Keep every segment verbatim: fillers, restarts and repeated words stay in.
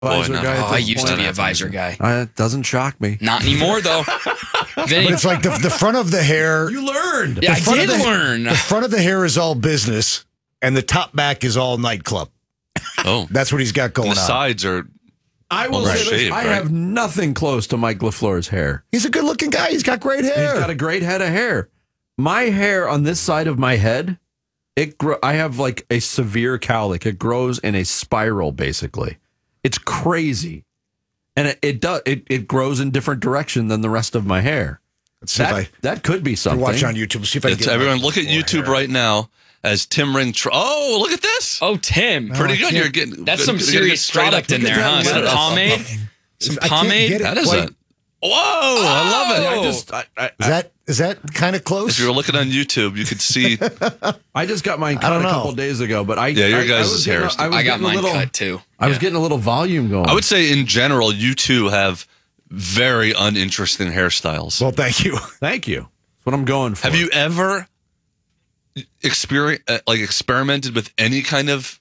visor no. guy. Oh, at I this used to point. be a visor guy. Uh, it doesn't shock me. Not anymore, though. Vinny, But it's like the, the front of the hair. You learned. yeah, I the front did of the, learn. The front of the hair is all business, and the top back is all nightclub. Oh, That's what he's got going and the on. sides are. I will Almost say this, shaved, I right? have nothing close to Mike LaFleur's hair. He's a good-looking guy. He's got great hair. He's got a great head of hair. My hair on this side of my head, it gro- I have like a severe cowlick. It grows in a spiral, basically. It's crazy, and it it does it, it grows in different direction than the rest of my hair. Let's see That, if I that could be if something. you watch on YouTube. See if I can It's get everyone. my- Look at more YouTube hair. right now as Tim Ring. Tr- oh, look at this. Oh, Tim. Pretty I good. can't- You're getting That's good- some you're getting serious straight up. product in Look there, at huh? that Some lettuce. pomade? Some I can't pomade? get it That is quite- a. Whoa! I love it. I just I, I, Is that is that kind of close? If you were looking on YouTube, you could see. I just got mine I cut don't a know. couple days ago, but I Yeah, your I, guys' I was hair getting, is- I, was I got getting a mine little, cut, too. I was Yeah. getting a little volume going. I would say in general, you two have very uninteresting hairstyles. Well, thank you. Thank you. That's what I'm going for. Have you ever experience uh, like experimented with any kind of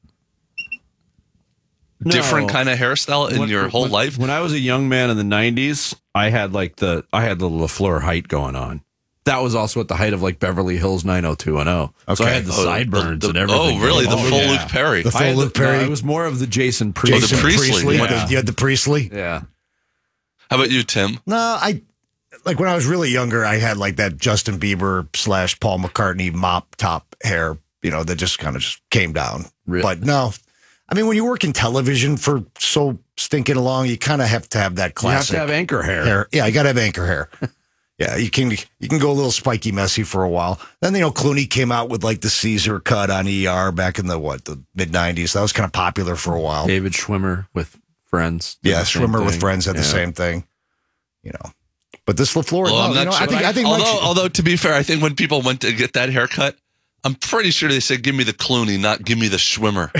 No. different kind of hairstyle in When- your whole when- life? When I was a young man in the nineties, I had like the I had the LaFleur height going on. That was also at the height of like Beverly Hills nine oh two one oh. So I Okay. had the Oh, sideburns the- and everything. Oh, really? The Oh, full yeah. Luke Perry. The I had full Luke the, no, Perry. it was more of the Jason Priestley. Oh, the Jason Priestley, Priestley. yeah. The, you had the Priestley. Yeah. How about you, Tim? No, I like when I was really younger. I had like that Justin Bieber slash Paul McCartney mop top hair. You know, that just kind of just came down. Really? But no, I mean, when you work in television for so stinking long, you kind of have to have that You have classic to have anchor hair. hair. Yeah, you got to have anchor hair. Yeah, you can you can go a little spiky messy for a while. Then you know Clooney came out with like the Caesar cut on E R back in the what the mid nineties. That was kind of popular for a while. David Schwimmer with Friends. did Yeah, the same Schwimmer with thing. Friends had the Yeah. same thing. You know, but this LaFleur, Well, no, I'm you not know, sure. I think I think although, Mike- although to be fair, I think when people went to get that haircut, I'm pretty sure they said, "Give me the Clooney, not give me the Schwimmer."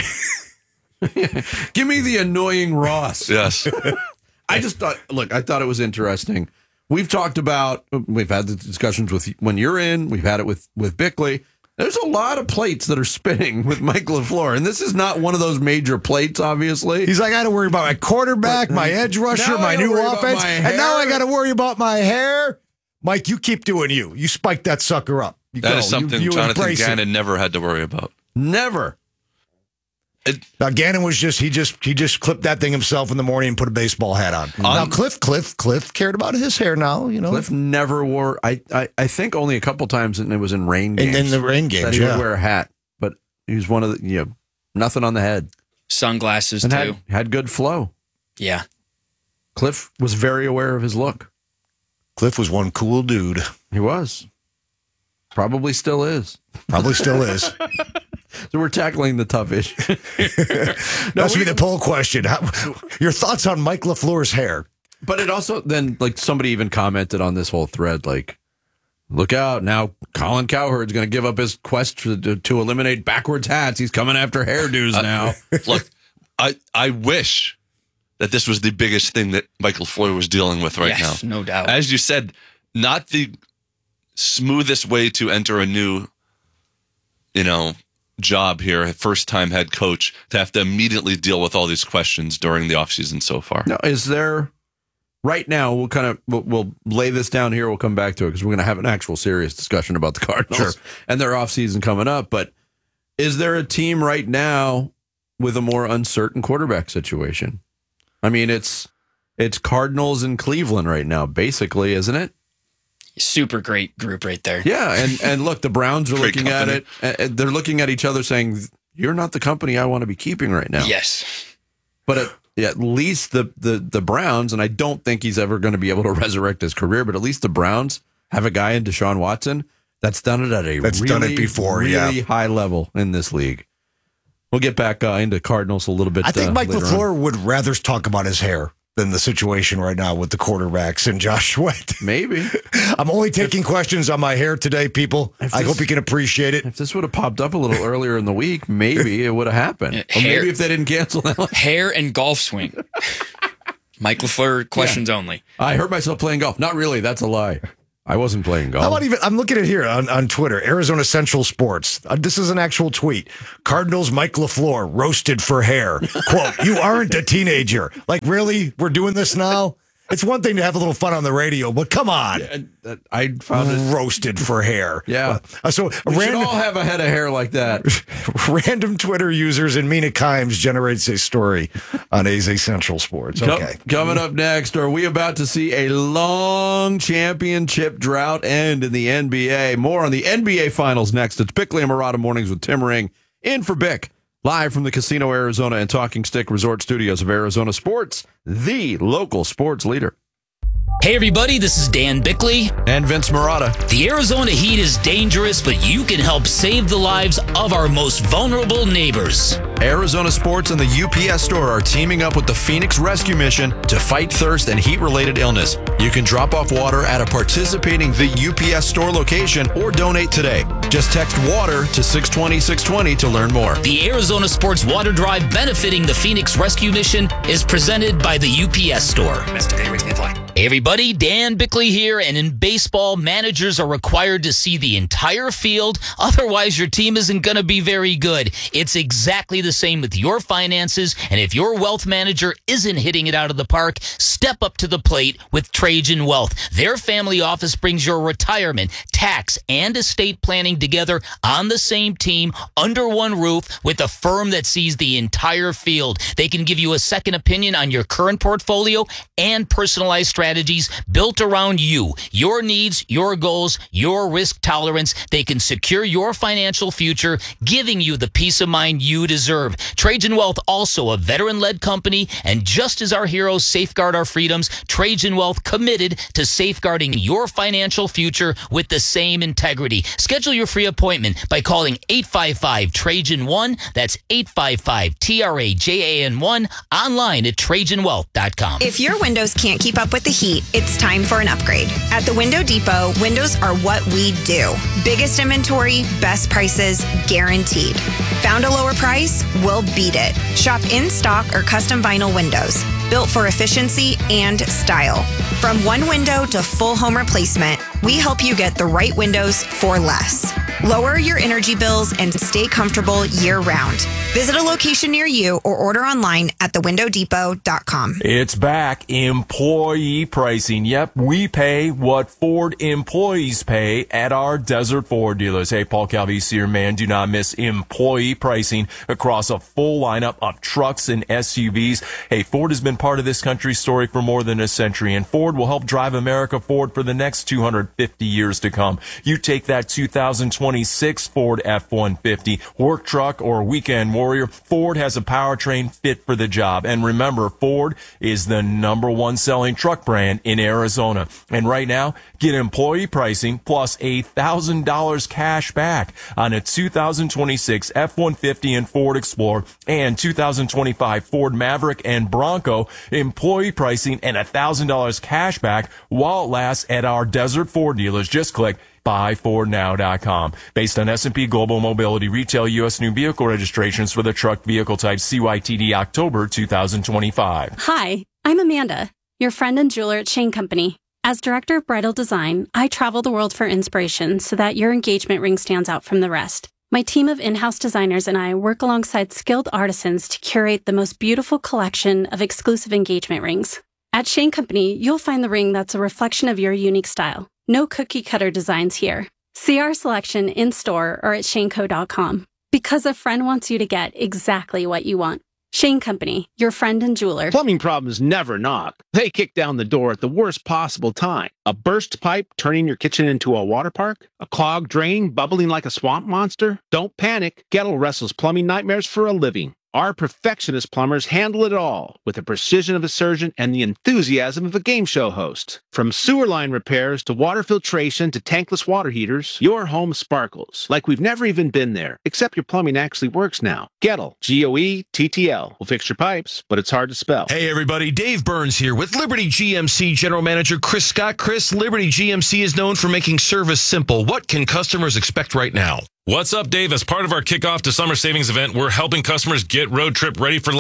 Give me the annoying Ross. Yes. I just thought, look, I thought it was interesting. We've talked about, we've had the discussions with when you're in, we've had it with, with Bickley. There's a lot of plates that are spinning with Mike LaFleur, and this is not one of those major plates, obviously. He's like, I got to worry about my quarterback, my edge rusher, Now I my gotta new worry about offense, my and now I hair. got to worry about my hair. Mike, you keep doing you. You spike that sucker up. You That go. is something you, you Jonathan embrace it. Gannon never had to worry about. Never. It, Now Gannon was just he just he just clipped that thing himself in the morning and put a baseball hat on. now Cliff Cliff Cliff cared about his hair. Now you know, Cliff never wore, I, I, I think only a couple times, and it was in rain and games. then the rain that games. he Yeah, would wear a hat, but he was one of the, you know, nothing on the head. Sunglasses, And too. had, had good flow. Yeah. Cliff was very aware of his look. Cliff was one cool dude. He was. Probably still is. Probably still is. So we're tackling the tough issue. That should be the poll question. How, your thoughts on Mike LaFleur's hair? But it also then, like, somebody even commented on this whole thread, like, look out, now Colin Cowherd's going to give up his quest to, to, to eliminate backwards hats. He's coming after hairdos now. look, I I wish that this was the biggest thing that Michael LaFleur was dealing with right Yes, now. no doubt. As you said, not the smoothest way to enter a new, you know, job here, first time head coach, to have to immediately deal with all these questions during the offseason so far. Now, is there, right now, we'll kind of, we'll, we'll lay this down here. We'll come back to it because we're going to have an actual serious discussion about the Cardinals Sure. and their offseason coming up. But is there a team right now with a more uncertain quarterback situation? I mean, it's, it's Cardinals and Cleveland right now, basically, isn't it? Super great group right there. Yeah, and and look, the Browns are Great looking at company. it. And they're looking at each other saying, "You're not the company I want to be keeping right now." Yes. But at, at least the, the the Browns, and I don't think he's ever going to be able to resurrect his career, but at least the Browns have a guy in Deshaun Watson that's done it at a That's really, done it before, really yeah. high level in this league. We'll get back uh, into Cardinals a little bit. I think uh, Mike later on. LaFleur would rather talk about his hair than the situation right now with the quarterbacks and Josh Sweat. Maybe I'm only taking questions on my hair today, people. If I this- hope you can appreciate it. if this would have popped up a little earlier in the week, maybe it would have happened. Yeah, Or hair- maybe if they didn't cancel that one. Hair and golf swing. Mike LaFleur questions only. I hurt myself playing golf. Not really. That's a lie. I wasn't playing golf. How about even, I'm looking at here on, on Twitter, Arizona Central Sports. Uh, this is an actual tweet. Cardinals Mike LaFleur roasted for hair. Quote, you aren't a teenager. Like, really? We're doing this now? It's one thing to have a little fun on the radio, but come on. Yeah, I found it roasted for hair. Yeah. Uh, so We random, should all have a head of hair like that. random Twitter users and Mina Kimes generates a story on A Z Central Sports. Okay. Com- coming up next, are we about to see a long championship drought end in the N B A? More on the N B A Finals next. It's Bickley and Murata Mornings with Tim Ring in for Bick. Live from the Casino Arizona and Talking Stick Resort Studios of Arizona Sports, the local sports leader. Hey everybody, this is Dan Bickley. And Vince Murata. The Arizona heat is dangerous, but you can help save the lives of our most vulnerable neighbors. Arizona Sports and the U P S Store are teaming up with the Phoenix Rescue Mission to fight thirst and heat-related illness. You can drop off water at a participating the U P S Store location or donate today. Just text WATER to six twenty, six twenty to learn more. The Arizona Sports Water Drive benefiting the Phoenix Rescue Mission is presented by the U P S Store. Hey everybody, Dan Bickley here, and in baseball, managers are required to see the entire field, otherwise your team isn't going to be very good. It's exactly the same with your finances, and if your wealth manager isn't hitting it out of the park, step up to the plate with Trajan Wealth. Their family office brings your retirement, tax, and estate planning together on the same team, under one roof, with a firm that sees the entire field. They can give you a second opinion on your current portfolio and personalized strategies built around you, your needs, your goals, your risk tolerance. They can secure your financial future, giving you the peace of mind you deserve. Trajan Wealth, also a veteran-led company, and just as our heroes safeguard our freedoms, Trajan Wealth committed to safeguarding your financial future with the same integrity. Schedule your free appointment by calling eight five five, Trajan one. That's eight five five, T R A J A N one, online at Trajan Wealth dot com. If your windows can't keep up with the heat, it's time for an upgrade. At the Window Depot, windows are what we do. Biggest inventory, best prices, guaranteed. Found a lower price? We'll beat it. Shop in stock or custom vinyl windows, built for efficiency and style. From one window to full home replacement, we help you get the right windows for less. Lower your energy bills and stay comfortable year-round. Visit a location near you or order online at the window depot dot com. It's back. Employee pricing. Yep, we pay what Ford employees pay at our Desert Ford dealers. Hey, Paul Calvisi here, man. Do not miss employee pricing across a full lineup of trucks and S U Vs. Hey, Ford has been part of this country's story for more than a century, and Ford will help drive America forward for the next two hundred fifty years to come. You take that two thousand twenty-six Ford F one fifty, work truck, or weekend warrior, Ford has a powertrain fit for the job. And remember, Ford is the number one selling truck brand in Arizona. And right now, get employee pricing plus a one thousand dollars cash back on a two thousand twenty-six F one fifty and Ford Explorer and two thousand twenty-five Ford Maverick and Bronco. Employee pricing and one thousand dollars cash back while it lasts at our Desert Ford dealers. Just click buy ford now dot com. Based on S and P Global Mobility Retail U S new vehicle registrations for the truck vehicle type C Y T D October two thousand twenty-five. Hi, I'm Amanda, your friend and jeweler at Shane Company. As director of bridal design, I travel the world for inspiration so that your engagement ring stands out from the rest. My team of in-house designers and I work alongside skilled artisans to curate the most beautiful collection of exclusive engagement rings. At Shane Company, you'll find the ring that's a reflection of your unique style. No cookie-cutter designs here. See our selection in-store or at shane co dot com. Because a friend wants you to get exactly what you want. Shane Company, your friend and jeweler. Plumbing problems never knock. They kick down the door at the worst possible time. A burst pipe turning your kitchen into a water park? A clogged drain bubbling like a swamp monster? Don't panic. Gettle wrestles plumbing nightmares for a living. Our perfectionist plumbers handle it all with the precision of a surgeon and the enthusiasm of a game show host. From sewer line repairs to water filtration to tankless water heaters, your home sparkles like we've never even been there, except your plumbing actually works now. Gettle, G O E T T L, will fix your pipes, but it's hard to spell. Hey everybody, Dave Burns here with Liberty G M C General Manager Chris Scott. Chris, Liberty G M C is known for making service simple. What can customers expect right now? What's up, Dave? As part of our kickoff to summer savings event, we're helping customers get road trip ready for less.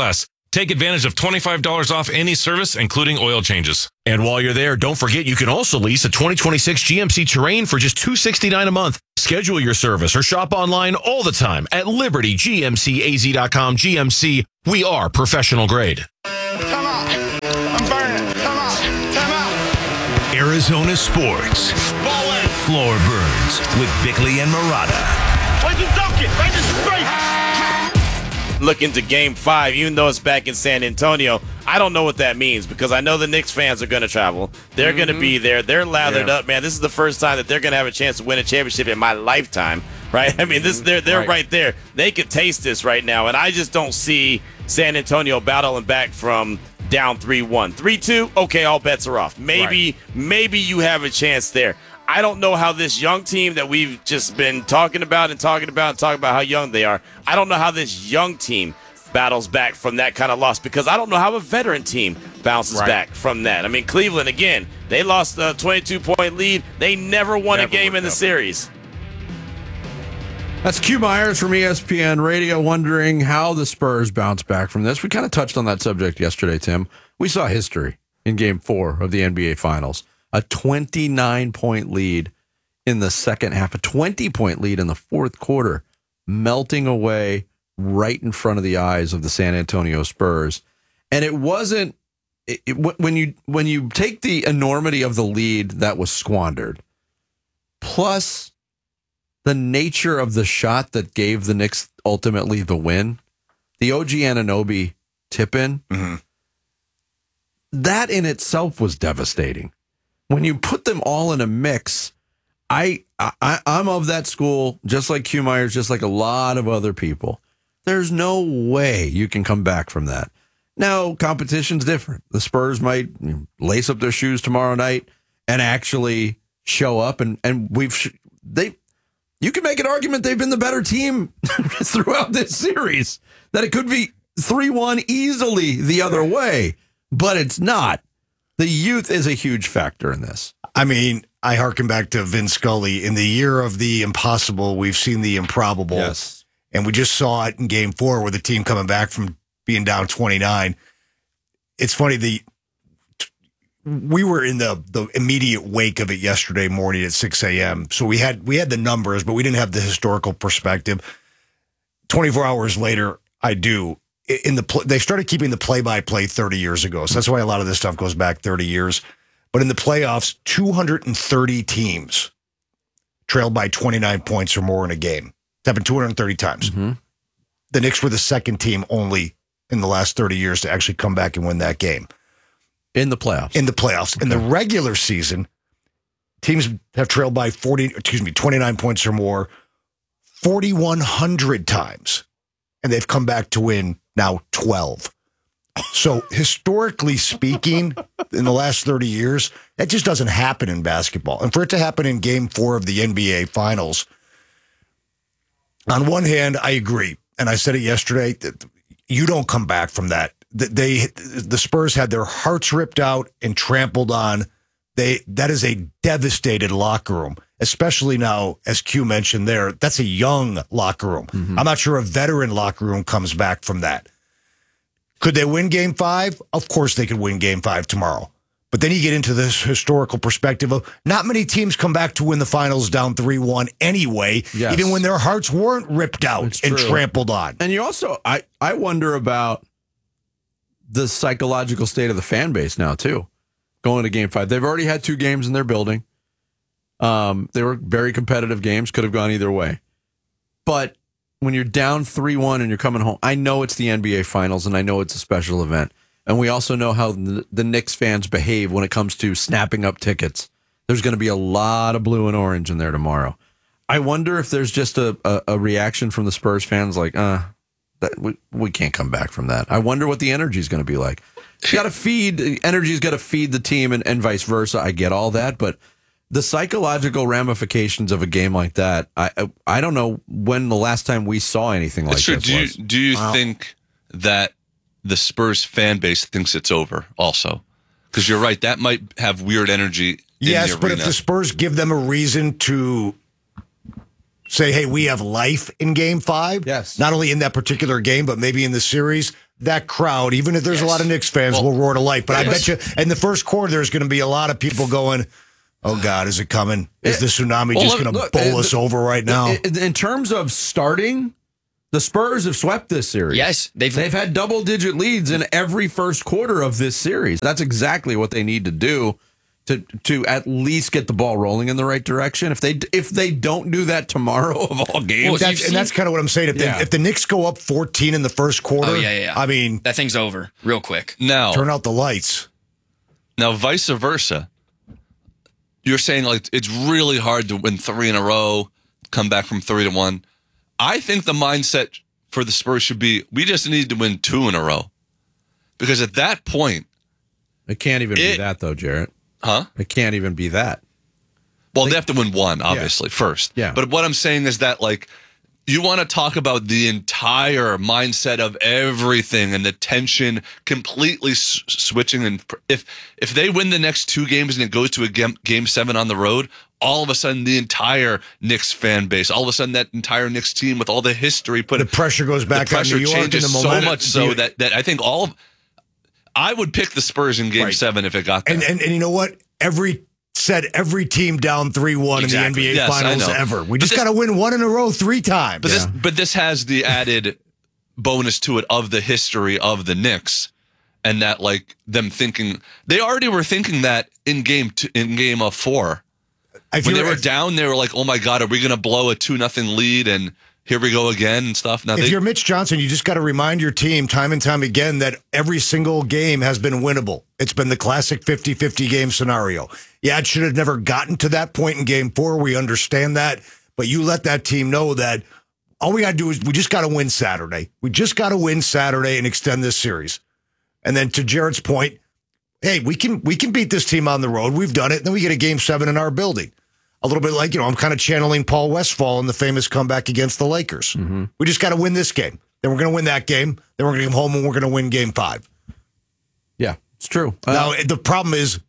Take advantage of twenty-five dollars off any service, including oil changes. And while you're there, don't forget you can also lease a twenty twenty-six G M C Terrain for just two hundred sixty-nine dollars a month. Schedule your service or shop online all the time at liberty g m c a z dot com. G M C, we are professional grade. Come on. I'm burning. Come on. Come on. Arizona Sports. Floor Burns with Bickley and Murata. Why'd you dunk it? Right in his face. Look into game five, even though it's back in San Antonio. I don't know what that means because I know the Knicks fans are going to travel. They're mm-hmm. going to be there. They're lathered yeah. up, man. This is the first time that they're going to have a chance to win a championship in my lifetime, right? I mean, this they're they're right. right there. They could taste this right now, and I just don't see San Antonio battling back from down three one. three two, okay, all bets are off. Maybe right. maybe you have a chance there. I don't know how this young team that we've just been talking about and talking about and talking about how young they are, I don't know how this young team battles back from that kind of loss because I don't know how a veteran team bounces right. back from that. I mean, Cleveland, again, they lost a twenty-two point lead. They never won never a game in the up. series. That's Q Myers from E S P N Radio wondering how the Spurs bounce back from this. We kind of touched on that subject yesterday, Tim. We saw history in game four of the N B A Finals. A twenty-nine point lead in the second half, a twenty point lead in the fourth quarter, melting away right in front of the eyes of the San Antonio Spurs. And it wasn't it, it, when you when you take the enormity of the lead that was squandered, plus the nature of the shot that gave the Knicks ultimately the win, the O G Anunoby tip-in, mm-hmm. that in itself was devastating. When you put them all in a mix, I, I, I'm of that school, just like Q Myers, just like a lot of other people. There's no way you can come back from that. Now, competition's different. The Spurs might you know, lace up their shoes tomorrow night and actually show up, and and we've they. You can make an argument they've been the better team throughout this series. That it could be three one easily the other way, but it's not. The youth is a huge factor in this. I mean, I hearken back to Vin Scully. In the year of the impossible, we've seen the improbable. Yes. And we just saw it in game four with the team coming back from being down twenty-nine. It's funny, the we were in the, the immediate wake of it yesterday morning at six a.m. So we had we had the numbers, but we didn't have the historical perspective. twenty-four hours later, I do. In the they started keeping the play-by-play thirty years ago, so that's why a lot of this stuff goes back thirty years. But in the playoffs, two hundred thirty teams trailed by twenty-nine points or more in a game. It's happened two hundred thirty times. Mm-hmm. The Knicks were the second team only in the last thirty years to actually come back and win that game. In the playoffs. In the playoffs. Okay. In the regular season, teams have trailed by forty, excuse me, twenty-nine points or more forty-one hundred times. And they've come back to win now twelve. So historically speaking, in the last thirty years, that just doesn't happen in basketball. And for it to happen in game four of the N B A Finals, on one hand, I agree. And I said it yesterday, that you don't come back from that. They, the Spurs had their hearts ripped out and trampled on. They That is a devastated locker room, especially now, as Q mentioned there, that's a young locker room. Mm-hmm. I'm not sure a veteran locker room comes back from that. Could they win game five? Of course they could win game five tomorrow. But then you get into this historical perspective of not many teams come back to win the finals down three one anyway, yes. even when their hearts weren't ripped out it's and true. trampled on. And you also, I, I wonder about the psychological state of the fan base now, too, going to game five. They've already had two games in their building. Um, they were very competitive games, could have gone either way. But when you're down three one and you're coming home, I know it's the N B A Finals and I know it's a special event. And we also know how the, the Knicks fans behave when it comes to snapping up tickets. There's going to be a lot of blue and orange in there tomorrow. I wonder if there's just a, a, a reaction from the Spurs fans like, uh, that we, we can't come back from that. I wonder what the energy is going to be like. You got to feed, energy's got to feed the team and, and vice versa. I get all that, but the psychological ramifications of a game like that, I I, I don't know when the last time we saw anything like sure. this do was. You, do you wow. think that the Spurs fan base thinks it's over also? Because you're right, that might have weird energy in yes, the but arena. If the Spurs give them a reason to say, hey, we have life in game five, yes. not only in that particular game, but maybe in the series, that crowd, even if there's yes. a lot of Knicks fans, well, will roar to life. But yes. I bet you in the first quarter, there's going to be a lot of people going, oh, God, is it coming? Is the tsunami well, just going to bowl us over right now? In terms of starting, the Spurs have swept this series. Yes. They've, they've had double-digit leads in every first quarter of this series. That's exactly what they need to do to to at least get the ball rolling in the right direction. If they if they don't do that tomorrow of all games, well, that's, and that's kind of what I'm saying. If, yeah. they, if the Knicks go up fourteen in the first quarter, oh, yeah, yeah, yeah. I mean, that thing's over real quick. Now turn out the lights. Now, vice versa. You're saying like it's really hard to win three in a row, come back from three to one. I think the mindset for the Spurs should be we just need to win two in a row, because at that point, it can't even it, be that though, Jarrett. Huh? It can't even be that. Well, like, they have to win one, obviously, yeah. first. Yeah. But what I'm saying is that, like, you want to talk about the entire mindset of everything and the tension completely s- switching. And if if they win the next two games and it goes to a game, game seven on the road, all of a sudden the entire Knicks fan base, all of a sudden that entire Knicks team with all the history put the pressure goes back. The pressure on New York changes and the so momentum. much so you, that that I think all of. I would pick the Spurs in Game right. Seven if it got there. And, and and you know what? Every said every team down three one exactly. in the N B A yes, Finals ever. We but just got to win one in a row three times. But yeah. this but this has the added bonus to it of the history of the Knicks, and that like them thinking they already were thinking that in game two, in game of four. When they were down, they were like, "Oh my God, are we going to blow a two nothing lead?" And here we go again and stuff. Now, if they, you're Mitch Johnson, you just got to remind your team time and time again that every single game has been winnable. It's been the classic fifty-fifty game scenario. Yeah, it should have never gotten to that point in game four. We understand that. But you let that team know that all we got to do is we just got to win Saturday. We just got to win Saturday and extend this series. And then to Jarrett's point, hey, we can we can beat this team on the road. We've done it. And then we get a game seven in our building. A little bit like, you know, I'm kind of channeling Paul Westphal in the famous comeback against the Lakers. Mm-hmm. We just got to win this game. Then we're going to win that game. Then we're going to come home and we're going to win game five. Yeah, it's true. Uh, now, the problem is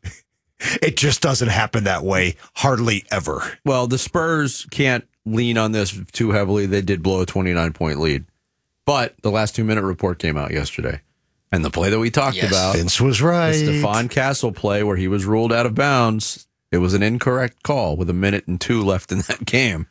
it just doesn't happen that way hardly ever. Well, the Spurs can't lean on this too heavily. They did blow a twenty-nine point lead. But the last two-minute report came out yesterday. And the play that we talked yes. about. Vince was right. The Stephon Castle play where he was ruled out of bounds. It was an incorrect call with a minute and two left in that game.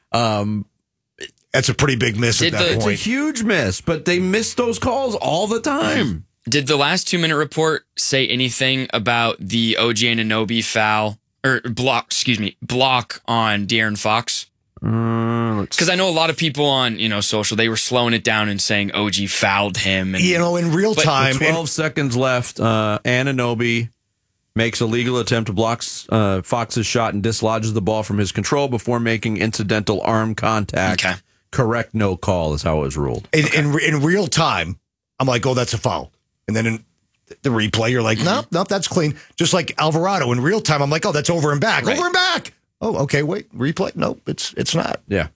Um, That's a pretty big miss at that the, point. It's a huge miss, but they miss those calls all the time. Did the last two-minute report say anything about the O G Anunoby foul, or block, excuse me, block on De'Aaron Fox? Because uh, I know a lot of people on, you know, social, they were slowing it down and saying O G fouled him. And, you know, in real time. twelve and, seconds left, uh, Anunoby makes a legal attempt to block uh, Fox's shot and dislodges the ball from his control before making incidental arm contact. Okay. Correct, no call is how it was ruled. In, okay. in, in real time, I'm like, oh, that's a foul. And then in the replay, you're like, nope, nope, that's clean. Just like Alvarado, in real time, I'm like, oh, that's over and back. Right. Over and back. Oh, okay, wait, replay? Nope, it's it's not. Yeah.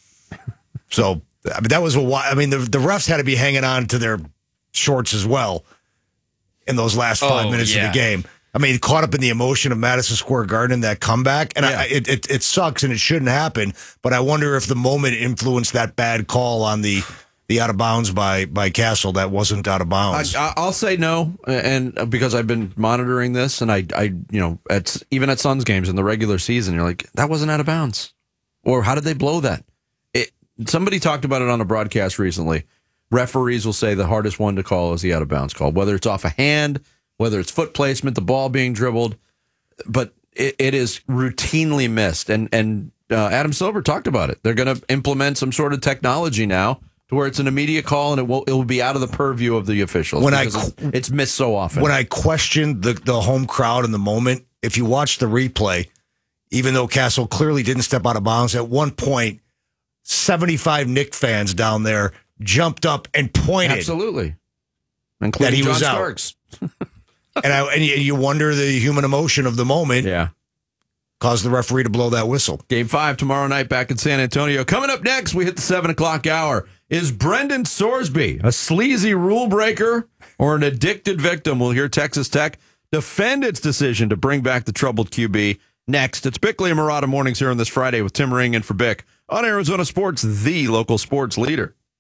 So, I mean, that was a while. I mean, the, the refs had to be hanging on to their shorts as well in those last five oh, minutes yeah. of the game. I mean, caught up in the emotion of Madison Square Garden and that comeback. And yeah. I, it, it it sucks and it shouldn't happen. But I wonder if the moment influenced that bad call on the the out of bounds by by Castle that wasn't out of bounds. I, I'll say no, and because I've been monitoring this, and I, I, you know, at even at Suns games in the regular season, you're like, that wasn't out of bounds, or how did they blow that? It. Somebody talked about it on a broadcast recently. Referees will say the hardest one to call is the out of bounds call, whether it's off a hand, whether it's foot placement, the ball being dribbled, but it, it is routinely missed. And and uh, Adam Silver talked about it. They're going to implement some sort of technology now to where it's an immediate call and it will it will be out of the purview of the officials. When I it's, it's missed so often. When I questioned the the home crowd in the moment, if you watch the replay, even though Castle clearly didn't step out of bounds, at one point, seventy-five Knicks fans down there jumped up and pointed. Absolutely. Including that he John was Starks. and, I, and you, you wonder the human emotion of the moment. Yeah. Caused the referee to blow that whistle. Game five tomorrow night back in San Antonio. Coming up next, we hit the seven o'clock hour. Is Brendan Sorsby a sleazy rule breaker or an addicted victim? We'll hear Texas Tech defend its decision to bring back the troubled Q B. Next, it's Bickley and Marotta Mornings here on this Friday with Tim Ring in for Bick on Arizona Sports, the local sports leader.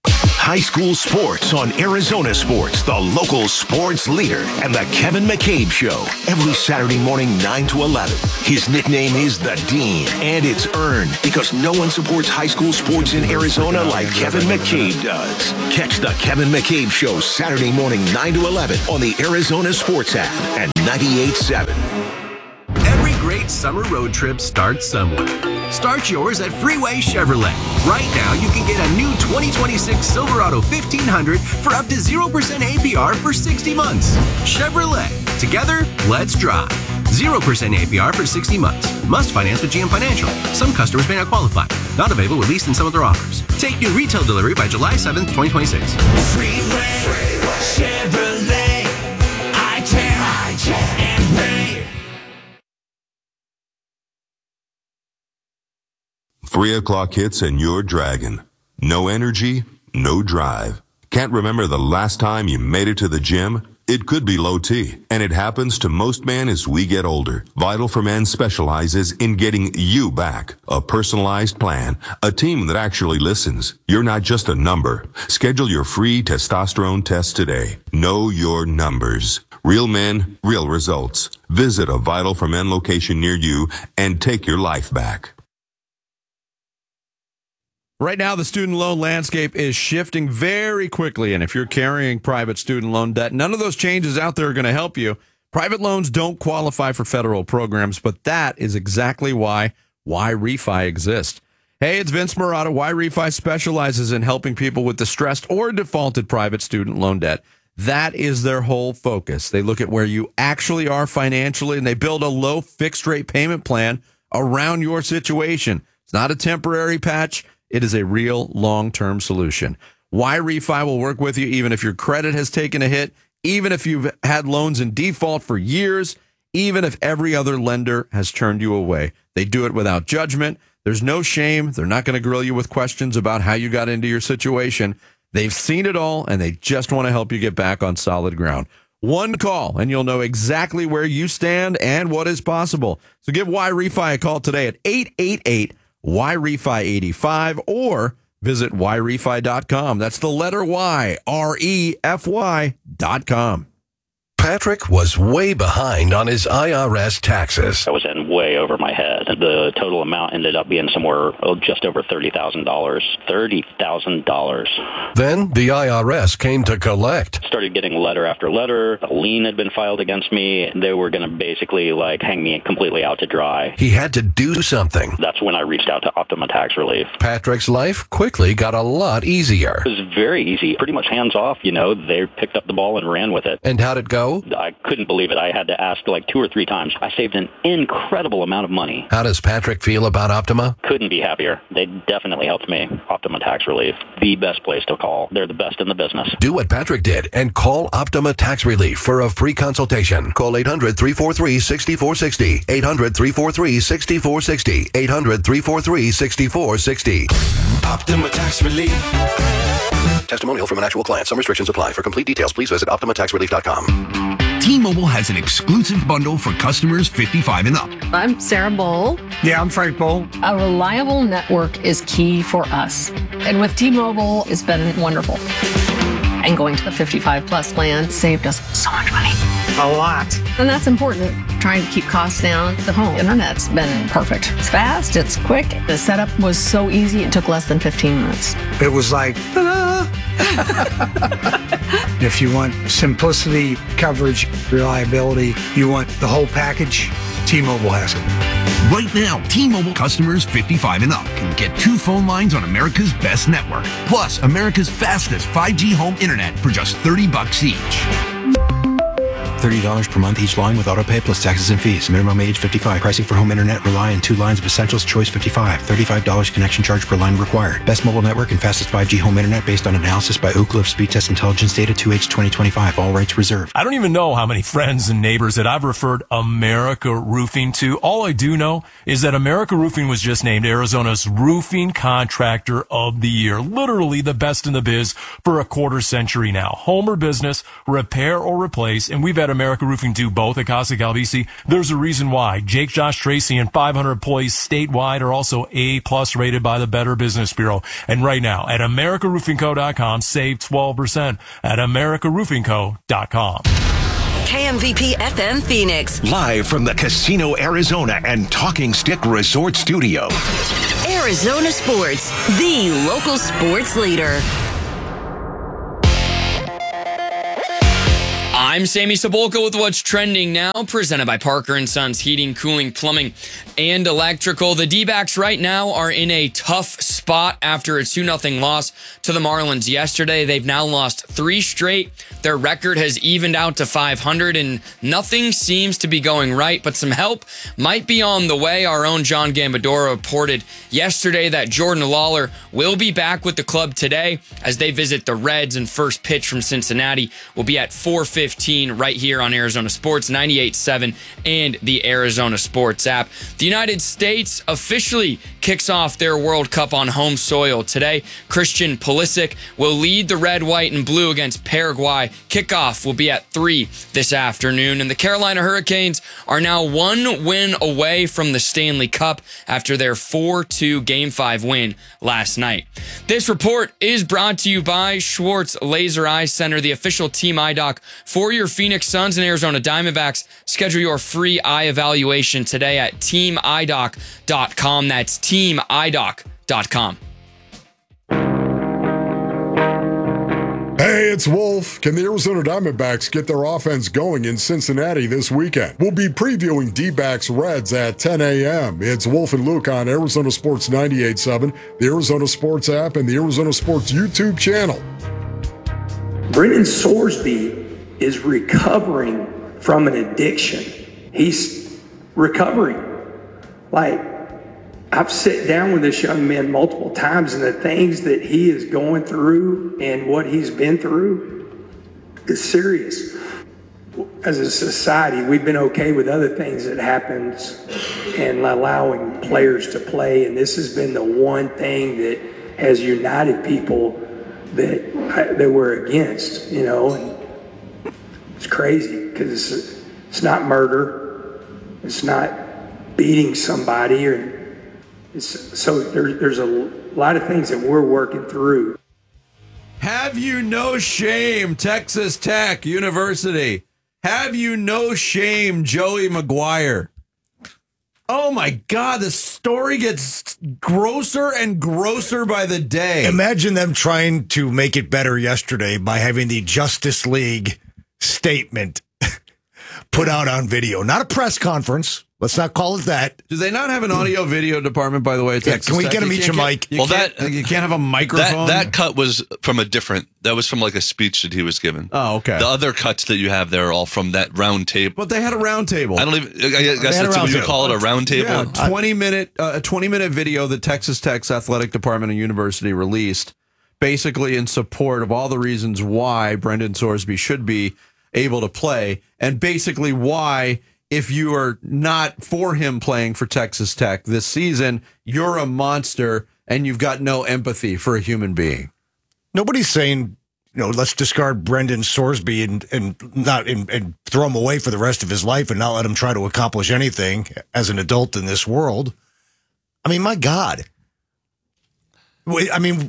high school sports on Arizona Sports, the local sports leader, and the Kevin McCabe Show. Every Saturday morning, nine to eleven. His nickname is The Dean, and it's earned because no one supports high school sports in Arizona like Kevin McCabe does. Catch the Kevin McCabe Show Saturday morning, nine to eleven on the Arizona Sports app and ninety-eight point seven. Every great summer road trip starts somewhere. Start yours at Freeway Chevrolet. Right now, you can get a new twenty twenty-six Silverado fifteen hundred for up to zero percent A P R for sixty months. Chevrolet. Together, let's drive. zero percent A P R for sixty months. Must finance with G M Financial. Some customers may not qualify. Not available with lease and some other offers. Take new retail delivery by July seventh, twenty twenty-six. Freeway, Freeway. Chevrolet. I can, I can, and pay. Three o'clock hits and you're dragging. No energy, no drive. Can't remember the last time you made it to the gym? It could be low T, and it happens to most men as we get older. Vital for Men specializes in getting you back. A personalized plan, a team that actually listens. You're not just a number. Schedule your free testosterone test today. Know your numbers. Real men, real results. Visit a Vital for Men location near you and take your life back. Right now, the student loan landscape is shifting very quickly, and if you're carrying private student loan debt, none of those changes out there are going to help you. Private loans don't qualify for federal programs, but that is exactly why Y-Refi exists. Hey, it's Vince Murata. Y-Refi specializes in helping people with distressed or defaulted private student loan debt. That is their whole focus. They look at where you actually are financially, and they build a low fixed-rate payment plan around your situation. It's not a temporary patch. It is a real long-term solution. Y-Refi will work with you even if your credit has taken a hit, even if you've had loans in default for years, even if every other lender has turned you away. They do it without judgment. There's no shame. They're not going to grill you with questions about how you got into your situation. They've seen it all, and they just want to help you get back on solid ground. One call, and you'll know exactly where you stand and what is possible. So give Y-Refi a call today at eight eight eight Y Refi eighty-five or visit Y Refi dot com. That's the letter Y, R E F Y dot com. Patrick was way behind on his I R S taxes. I was in way over my head. The total amount ended up being somewhere oh, just over thirty thousand dollars. thirty thousand dollars. Then the I R S came to collect. Started getting letter after letter. A lien had been filed against me. They were going to basically like hang me completely out to dry. He had to do something. That's when I reached out to Optima Tax Relief. Patrick's life quickly got a lot easier. It was very easy. Pretty much hands off, you know. They picked up the ball and ran with it. And how'd it go? I couldn't believe it. I had to ask like two or three times. I saved an incredible amount of money. How does Patrick feel about Optima? Couldn't be happier. They definitely helped me. Optima Tax Relief, the best place to call. They're the best in the business. Do what Patrick did and call Optima Tax Relief for a free consultation. Call eight hundred, three four three, six four six zero. eight hundred, three four three, six four six zero. eight hundred, three four three, six four six zero. Optima Tax Relief. Testimonial from an actual client. Some restrictions apply. For complete details, please visit Optima Tax Relief dot com. T-Mobile has an exclusive bundle for customers fifty-five and up. I'm Sarah Bowl. Yeah, I'm Frank Bowl. A reliable network is key for us. And with T-Mobile, it's been wonderful. And going to the fifty-five plus plan saved us so much money. A lot. And that's important. Trying to keep costs down. The home internet's been perfect. It's fast, it's quick. The setup was so easy, it took less than fifteen minutes. It was like, ta-da! If you want simplicity, coverage, reliability, you want the whole package, T-Mobile has it. Right now, T-Mobile customers fifty-five and up can get two phone lines on America's best network, plus America's fastest five G home internet for just thirty bucks each. thirty dollars per month each line with autopay plus taxes and fees. Minimum age fifty-five. Pricing for home internet rely on two lines of Essentials Choice fifty-five. thirty-five dollars connection charge per line required. Best mobile network and fastest five G home internet based on analysis by Oak Cliff Speed Test Intelligence Data two H twenty twenty-five. All rights reserved. I don't even know how many friends and neighbors that I've referred America Roofing to. All I do know is that America Roofing was just named Arizona's Roofing Contractor of the Year. Literally the best in the biz for a quarter century now. Home or business, repair or replace, and we've had America Roofing do both at Casa Calvisi, there's a reason why. Jake, Josh, Tracy, and five hundred employees statewide are also A-plus rated by the Better Business Bureau. And right now, at America Roofing Co dot com, save twelve percent at America Roofing Co dot com. K M V P F M Phoenix. Live from the Casino Arizona and Talking Stick Resort Studio. Arizona Sports, the local sports leader. I'm Sammy Sabolka with what's trending now, presented by Parker and Sons Heating, Cooling, Plumbing, and Electrical. The D-backs right now are in a tough spot after a two nothing loss to the Marlins yesterday. They've now lost three straight. Their record has evened out to five hundred, and nothing seems to be going right, but some help might be on the way. Our own John Gambadoro reported yesterday that Jordan Lawler will be back with the club today as they visit the Reds, and first pitch from Cincinnati will be at four fifteen right here on Arizona Sports ninety-eight point seven and the Arizona Sports app. The United States officially kicks off their World Cup on home soil today. Christian Pulisic will lead the red, white, and blue against Paraguay. Kickoff will be at three this afternoon. And the Carolina Hurricanes are now one win away from the Stanley Cup after their four two Game five win last night. This report is brought to you by Schwartz Laser Eye Center, the official team eye doc for your Phoenix Suns and Arizona Diamondbacks. Schedule your free eye evaluation today at team eye doc dot com. That's team eye doc dot com. Hey, it's Wolf. Can the Arizona Diamondbacks get their offense going in Cincinnati this weekend? We'll be previewing D-backs Reds at ten a.m. It's Wolf and Luke on Arizona Sports ninety-eight point seven, the Arizona Sports app, and the Arizona Sports YouTube channel. Brendan Sorsby is recovering from an addiction. He's recovering. Like, I've sat down with this young man multiple times, and the things that he is going through and what he's been through is serious. As a society, we've been okay with other things that happens and allowing players to play, and this has been the one thing that has united people that that we're against, you know. And it's crazy because it's, it's not murder, it's not beating somebody, or it's, so there, there's a lot of things that we're working through. Have you no shame, Texas Tech University? Have you no shame, Joey McGuire? Oh my God, the story gets grosser and grosser by the day. Imagine them trying to make it better yesterday by having the Justice League statement put out on video. Not a press conference. Let's not call it that. Do they not have an audio video department, by the way, at Yeah, Texas can we Tech? get them You each can't a get- mic? You Well, can't- that- you can't have a microphone. That, that cut was from a different, that was from like a speech that he was given. Oh, okay. The other cuts that you have there are all from that round table. But they had a round table. I don't even, I guess that's what you call it, a round table. Yeah, twenty minute, uh, a twenty minute video that Texas Tech's athletic department and university released, basically in support of all the reasons why Brendan Sorsby should be able to play, and basically why, if you are not for him playing for Texas Tech this season, you're a monster and you've got no empathy for a human being. Nobody's saying, you know, let's discard Brendan Sorsby and and not and, and throw him away for the rest of his life and not let him try to accomplish anything as an adult in this world. I mean, my God. Wait, I mean,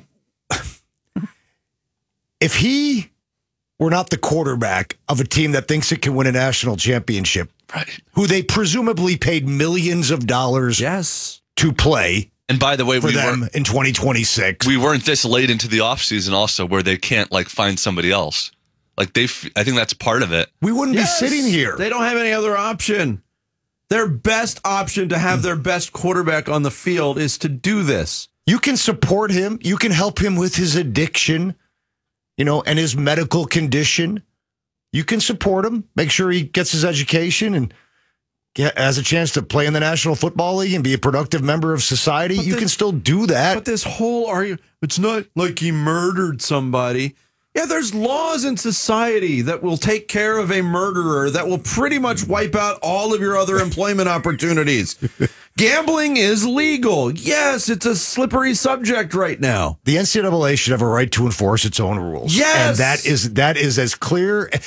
if he were not the quarterback of a team that thinks it can win a national championship, right, who they presumably paid millions of dollars yes. to play, and by the way, for we them weren't- in twenty twenty-six. We weren't this late into the offseason also where they can't like find somebody else. Like they, f- I think that's part of it. We wouldn't Yes. be sitting here. They don't have any other option. Their best option to have their best quarterback on the field is to do this. You can support him. You can help him with his addiction, you know, and his medical condition. You can support him, make sure he gets his education and get, has a chance to play in the National Football League and be a productive member of society. But you this- can still do that. But this whole argument, it's not like he murdered somebody. Yeah, there's laws in society that will take care of a murderer, that will pretty much wipe out all of your other employment opportunities. Gambling is legal. Yes, it's a slippery subject right now. The N C double A should have a right to enforce its own rules. Yes! And that is that is as clear.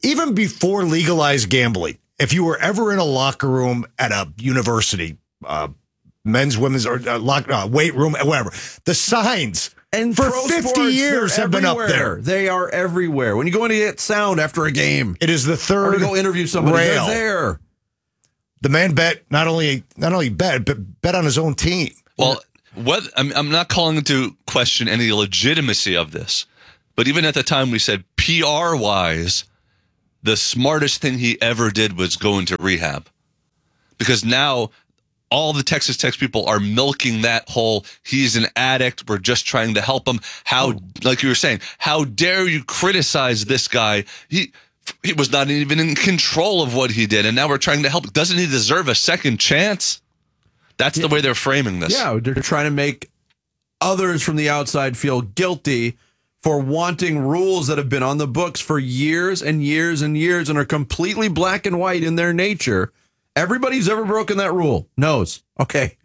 even before legalized gambling, if you were ever in a locker room at a university, uh, men's, women's, or uh, lock, uh, weight room, whatever, the signs and for pro fifty sports, years they're have been up everywhere. there. They are everywhere. When you go in to get sound after a game, it is the third. Or to go interview somebody. rail. They're there. The man bet not only not only bet but bet on his own team. Well, what I'm, I'm not calling into question any legitimacy of this, but even at the time we said P R wise, the smartest thing he ever did was go into rehab, because now all the Texas Tech people are milking that whole he's an addict, we're just trying to help him. How, like you were saying, how dare you criticize this guy? He he was not even in control of what he did, and now we're trying to help. Doesn't he deserve a second chance? That's the way they're framing this. Yeah, they're trying to make others from the outside feel guilty for wanting rules that have been on the books for years and years and years and are completely black and white in their nature. Everybody who's ever broken that rule knows. Okay.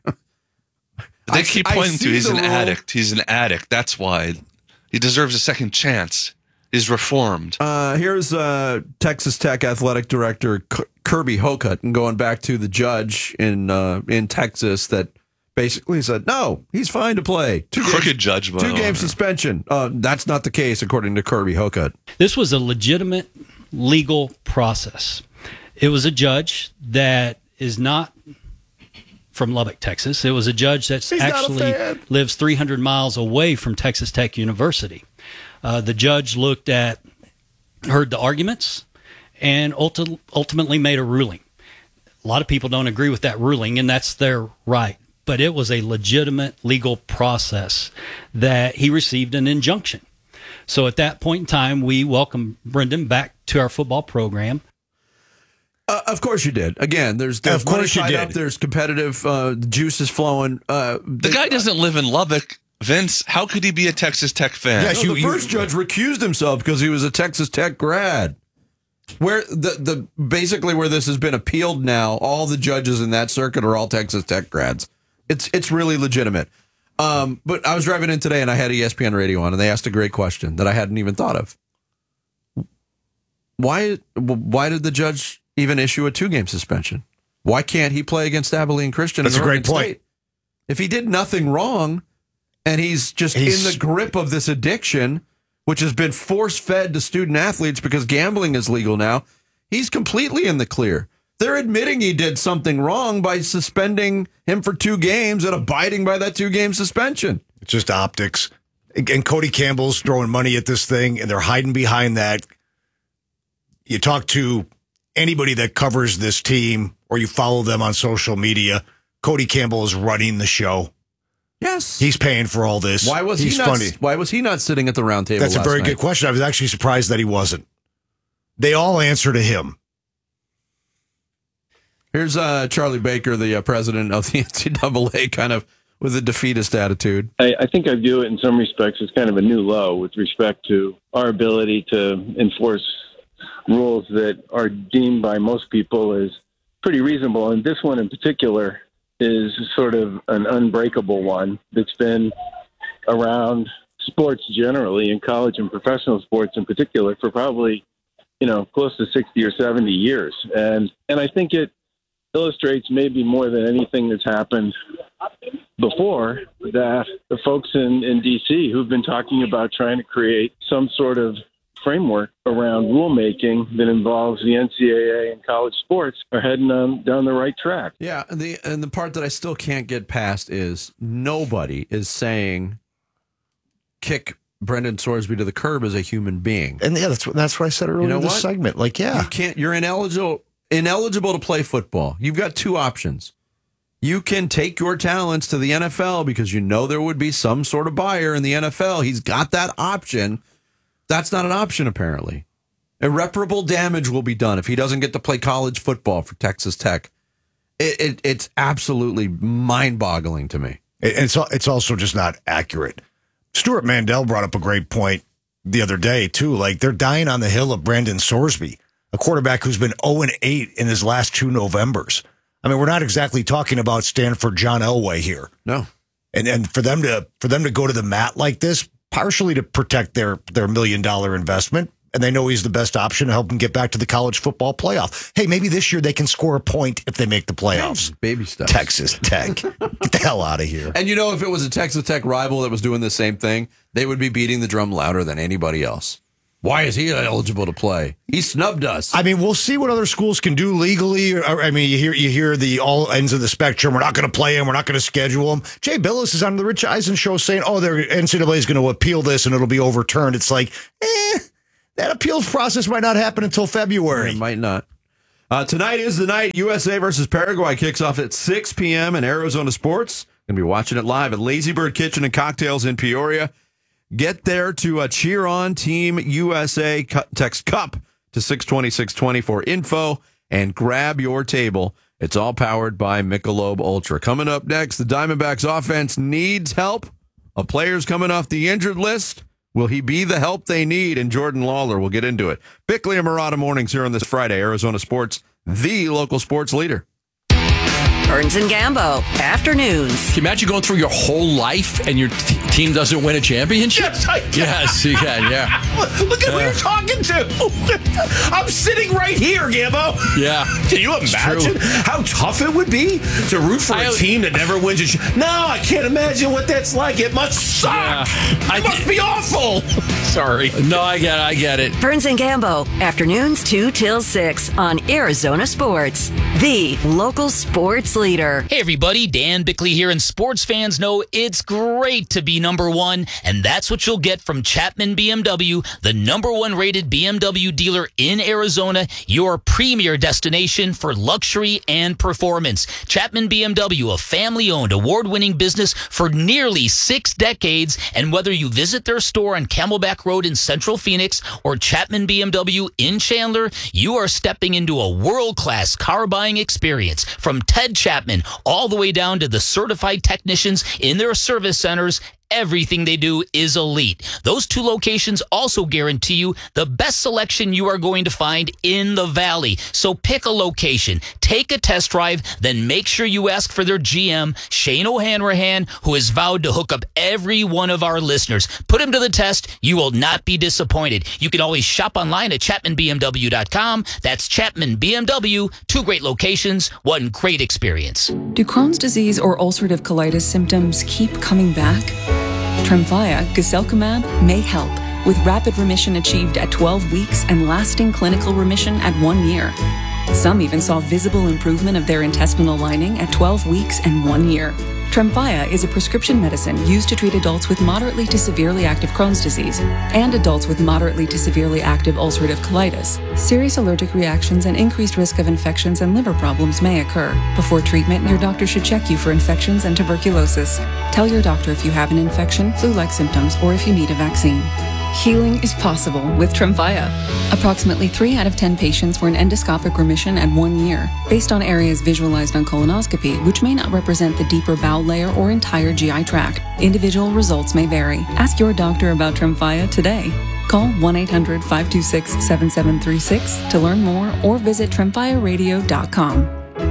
They I- keep I pointing to see he's the an rule. addict. He's an addict. That's why he deserves a second chance. He's reformed. Uh, here's uh, Texas Tech athletic director K- Kirby Hocutt, and going back to the judge in uh, in Texas that basically said, no, he's fine to play. Two Crooked games, judge, by the Two way. game suspension. Uh, that's not the case, according to Kirby Hocutt. This was a legitimate legal process. It was a judge that is not from Lubbock, Texas. It was a judge that He's not a actually fan. lives three hundred miles away from Texas Tech University. Uh, the judge looked at, heard the arguments, and ulti- ultimately made a ruling. A lot of people don't agree with that ruling, and that's their right. But it was a legitimate legal process that he received an injunction. So at that point in time, we welcomed Brendan back to our football program. Uh, of course you did. Again, there's, there's Of course money you tied did. up, there's competitive uh, juices flowing. Uh, The guy doesn't live in Lubbock. Vince, how could he be a Texas Tech fan? Yes, the first judge recused himself because he was a Texas Tech grad. Where the the basically where this has been appealed now, all the judges in that circuit are all Texas Tech grads. It's it's really legitimate. Um, but I was driving in today and I had E S P N radio on, and they asked a great question that I hadn't even thought of. Why why did the judge even issue a two game suspension? Why can't he play against Abilene Christian? That's in a great Oregon point. State? If he did nothing wrong, and he's just He's- in the grip of this addiction, which has been force-fed to student athletes because gambling is legal now, he's completely in the clear. They're admitting he did something wrong by suspending him for two games and abiding by that two-game suspension. It's just optics. And Cody Campbell's throwing money at this thing, and they're hiding behind that. You talk to anybody that covers this team or you follow them on social media, Cody Campbell is running the show. Yes. He's paying for all this. Why was He's he not, funny. Why was he not sitting at the round table That's a last very night? good question. I was actually surprised that he wasn't. They all answer to him. Here's uh, Charlie Baker, the uh, president of the N C double A, kind of with a defeatist attitude. I, I think I view it in some respects as kind of a new low with respect to our ability to enforce rules that are deemed by most people as pretty reasonable. And this one in particular is sort of an unbreakable one that's been around sports generally, in college and professional sports in particular, for probably, you know, close to sixty or seventy years. And and I think it illustrates maybe more than anything that's happened before that the folks in, in D C who've been talking about trying to create some sort of framework around rulemaking that involves the N C double A and college sports are heading um, down the right track. Yeah, and the and the part that I still can't get past is nobody is saying kick Brendan Sorsby to the curb as a human being. And yeah, that's what that's what I said earlier You know in this what? segment. Like, yeah. You can't. You're ineligible ineligible to play football. You've got two options. You can take your talents to the N F L because you know there would be some sort of buyer in the N F L. He's got that option. That's not an option, apparently. Irreparable damage will be done if he doesn't get to play college football for Texas Tech. It, it, it's absolutely mind-boggling to me. And it's al- it's also just not accurate. Stuart Mandel brought up a great point the other day, too. Like, they're dying on the hill of Brendan Sorsby, a quarterback who's been oh and eight in his last two Novembers. I mean, we're not exactly talking about Stanford John Elway here. No. And and for them to for them to go to the mat like this, partially to protect their their million dollar investment, and they know he's the best option to help them get back to the college football playoff. Hey, maybe this year they can score a point if they make the playoffs. Baby stuff. Texas Tech. Get the hell out of here. And you know, if it was a Texas Tech rival that was doing the same thing, they would be beating the drum louder than anybody else. Why is he eligible to play? He snubbed us. I mean, we'll see what other schools can do legally. I mean, you hear you hear the all ends of the spectrum. We're not going to play him. We're not going to schedule him. Jay Billis is on the Rich Eisen show saying, oh, their N C double A is going to appeal this and it'll be overturned. It's like, eh, that appeals process might not happen until February. It might not. Uh, tonight is the night. U S A versus Paraguay kicks off at six p.m. in Arizona Sports. Going to be watching it live at Lazy Bird Kitchen and Cocktails in Peoria. Get there to uh, cheer on Team U S A. Text CUP to six twenty, six twenty for info and grab your table. It's all powered by Michelob Ultra. Coming up next, the Diamondbacks offense needs help. A player's coming off the injured list. Will he be the help they need? And Jordan Lawler will get into it. Bickley and Murata mornings here on this Friday. Arizona Sports, the local sports leader. Burns and Gambo, afternoons. Can you imagine going through your whole life and your t- team doesn't win a championship? Yes, I can. Yes, you can, yeah. Look at uh, who you're talking to. I'm sitting right here, Gambo. Yeah. Can you imagine how tough it would be to root for I, a team that never wins a championship? No, I can't imagine what that's like. It must suck. Yeah, it I must th- be awful. Sorry. No, I get it. I get it. Burns and Gambo, afternoons two till six on Arizona Sports, the local sports leader. Hey everybody, Dan Bickley here, and sports fans know it's great to be number one, and that's what you'll get from Chapman B M W, the number one rated B M W dealer in Arizona, your premier destination for luxury and performance. Chapman B M W, a family-owned, award-winning business for nearly six decades, and whether you visit their store on Camelback Road in Central Phoenix or Chapman B M W in Chandler, you are stepping into a world-class car buying experience. From Ted Chapman all the way down to the certified technicians in their service centers, everything they do is elite. Those two locations also guarantee you the best selection you are going to find in the Valley. So pick a location, take a test drive, then make sure you ask for their G M, Shane O'Hanrahan, who has vowed to hook up every one of our listeners. Put him to the test. You will not be disappointed. You can always shop online at chapman b m w dot com. That's Chapman B M W. Two great locations, one great experience. Do Crohn's disease or ulcerative colitis symptoms keep coming back? Tremfya, guselkumab, may help, with rapid remission achieved at twelve weeks and lasting clinical remission at one year. Some even saw visible improvement of their intestinal lining at twelve weeks and one year. Tremfya is a prescription medicine used to treat adults with moderately to severely active Crohn's disease and adults with moderately to severely active ulcerative colitis. Serious allergic reactions and increased risk of infections and liver problems may occur. Before treatment, your doctor should check you for infections and tuberculosis. Tell your doctor if you have an infection, flu-like symptoms, or if you need a vaccine. Healing is possible with Tremfya. Approximately three out of ten patients were in endoscopic remission at one year, based on areas visualized on colonoscopy, which may not represent the deeper bowel layer or entire G I tract. Individual results may vary. Ask your doctor about Tremfya today. Call one eight hundred, five two six, seven seven three six to learn more or visit tremfya radio dot com.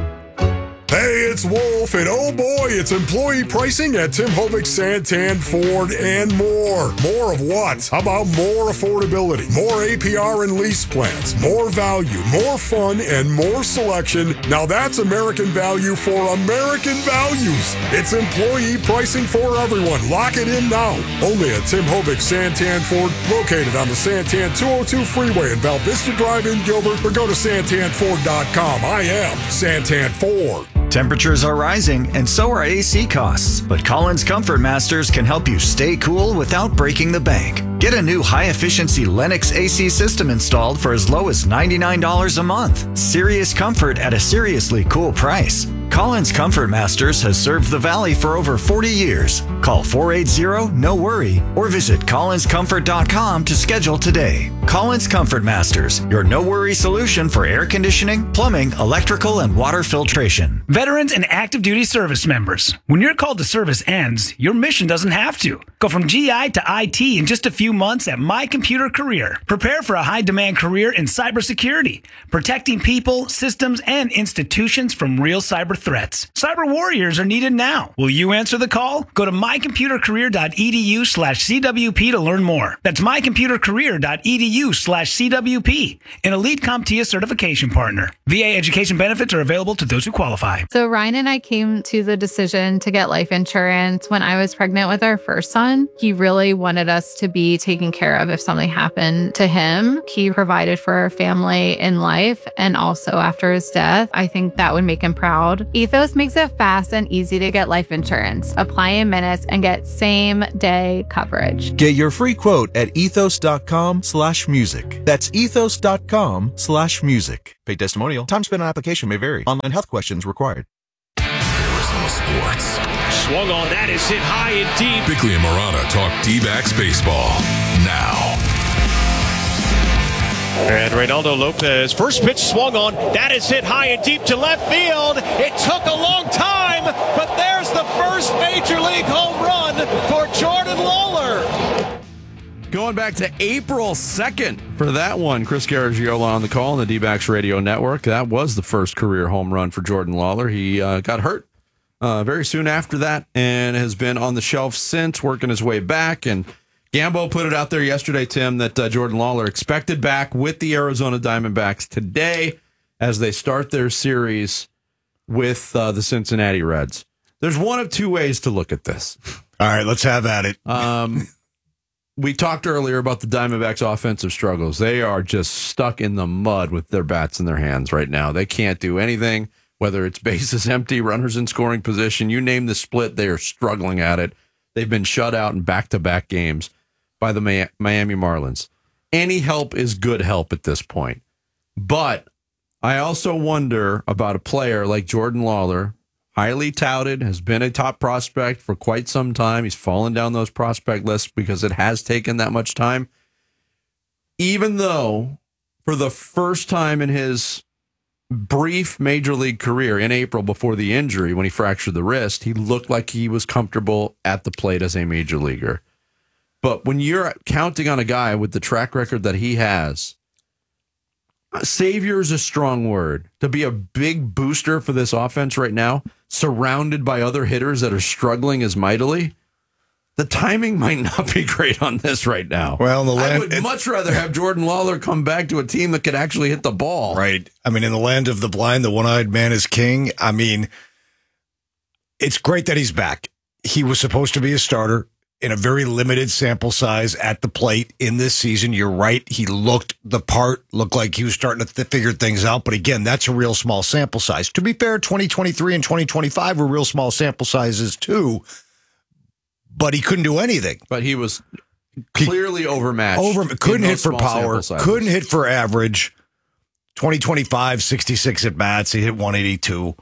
Hey, it's Wolf, and oh boy, it's employee pricing at Tim Hovick, Santan, Ford, and more. More of what? How about more affordability, more A P R and lease plans, more value, more fun, and more selection? Now that's American value for American values. It's employee pricing for everyone. Lock it in now. Only at Tim Hovick, Santan, Ford, located on the Santan two oh two freeway in Val Vista Drive in Gilbert, or go to santan ford dot com. I am Santan Ford. Temperatures are rising, and so are A C costs. But Collins Comfort Masters can help you stay cool without breaking the bank. Get a new high-efficiency Lennox A C system installed for as low as ninety-nine dollars a month. Serious comfort at a seriously cool price. Collins Comfort Masters has served the Valley for over forty years. Call four eight zero, N O worry, or visit collins comfort dot com to schedule today. Collins Comfort Masters, your no-worry solution for air conditioning, plumbing, electrical, and water filtration. Veterans and active duty service members, when your call to service ends, your mission doesn't have to. Go from G I to I T in just a few months at My Computer Career. Prepare for a high-demand career in cybersecurity, protecting people, systems, and institutions from real cyber threats. Cyber warriors are needed now. Will you answer the call? Go to mycomputercareer.edu slash CWP to learn more. That's mycomputercareer.edu slash CWP, an Elite CompTIA certification partner. V A education benefits are available to those who qualify. So Ryan and I came to the decision to get life insurance when I was pregnant with our first son. He really wanted us to be taken care of if something happened to him. He provided for our family in life and also after his death. I think that would make him proud. Ethos makes it fast and easy to get life insurance. Apply in minutes and get same day coverage. Get your free quote at ethos.com slash music. That's ethos.com slash music. Paid testimonial. Time spent on application may vary. Online health questions required. Arizona Sports. Swung on, that is hit high and deep. Bickley and Morana talk D-backs baseball now. And Reynaldo Lopez, first pitch swung on, that is hit high and deep to left field. It took a long time, but there's the first Major League home run for Jordan Lawler. Going back to April second for that one. Chris Garagiola on the call on the D-backs Radio Network. That was the first career home run for Jordan Lawler. He uh, got hurt uh, very soon after that and has been on the shelf since, working his way back. And Gambo put it out there yesterday, Tim, that uh, Jordan Lawler expected back with the Arizona Diamondbacks today as they start their series with uh, the Cincinnati Reds. There's one of two ways to look at this. All right, let's have at it. Um, we talked earlier about the Diamondbacks' offensive struggles. They are just stuck in the mud with their bats in their hands right now. They can't do anything, whether it's bases empty, runners in scoring position, you name the split, they are struggling at it. They've been shut out in back-to-back games by the Miami Marlins. Any help is good help at this point. But I also wonder about a player like Jordan Lawler, highly touted, has been a top prospect for quite some time. He's fallen down those prospect lists because it has taken that much time. Even though for the first time in his brief major league career in April before the injury, when he fractured the wrist, he looked like he was comfortable at the plate as a major leaguer. But when you're counting on a guy with the track record that he has, savior is a strong word. To be a big booster for this offense right now, surrounded by other hitters that are struggling as mightily, the timing might not be great on this right now. Well, in the land, I would much rather have Jordan Lawler come back to a team that could actually hit the ball. Right. I mean, in the land of the blind, the one-eyed man is king. I mean, it's great that he's back. He was supposed to be a starter in a very limited sample size at the plate in this season. You're right. He looked the part, looked like he was starting to th- figure things out. But again, that's a real small sample size. To be fair, twenty twenty-three and twenty twenty-five were real small sample sizes too. But he couldn't do anything. But he was clearly overmatched. Over, couldn't hit for power, couldn't couldn't hit for average. twenty twenty-five, sixty-six at bats. He hit one eighty-two.